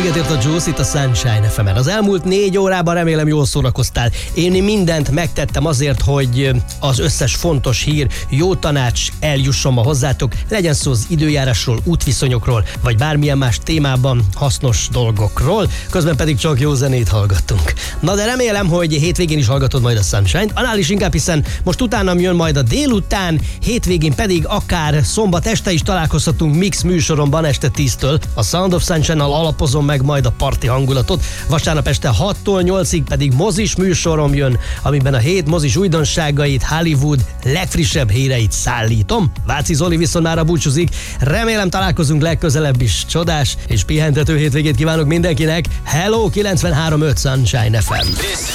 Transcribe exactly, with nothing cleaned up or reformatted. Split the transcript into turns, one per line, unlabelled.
Véget ért a Juice itt a Sunshine ef emen. Az elmúlt négy órában remélem jól szórakoztál. Én mindent megtettem azért, hogy az összes fontos hír, jó tanács eljusson ma hozzátok. Legyen szó az időjárásról, útviszonyokról, vagy bármilyen más témában hasznos dolgokról. Közben pedig csak jó zenét hallgattunk. Na de remélem, hogy hétvégén is hallgatod majd a Sunshine-t. Annál is inkább, hiszen most utánam jön majd a délután, hétvégén pedig akár szombat este is találkozhatunk mix műsoromban este tíztől. A Sound of Sunshine-nal alapozom meg majd a parti hangulatot. Vasárnap este hattól nyolcig pedig mozis műsorom jön, amiben a hét mozis újdonságait, Hollywood legfrissebb híreit szállítom. Váci Zoli viszont mára búcsúzik. Remélem találkozunk legközelebb is. Csodás és pihentető hétvégét kívánok mindenkinek. Hello, kilencvenhárom pont öt Sunshine ef em.